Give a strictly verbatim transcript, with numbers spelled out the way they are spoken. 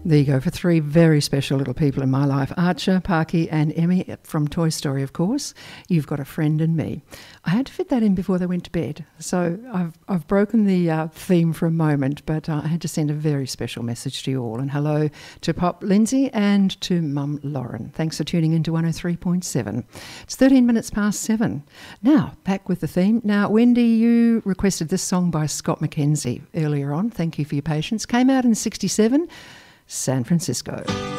There you go, for three very special little people in my life. Archer, Parky and Emmy from Toy Story, of course. You've Got a Friend in Me. I had to fit that in before they went to bed. So I've I've broken the uh, theme for a moment, but uh, I had to send a very special message to you all. And hello to Pop Lindsay and to Mum Lauren. Thanks for tuning in to one oh three point seven. It's thirteen minutes past seven. Now, back with the theme. Now, Wendy, you requested this song by Scott McKenzie earlier on. Thank you for your patience. Came out in sixty-seven. San Francisco.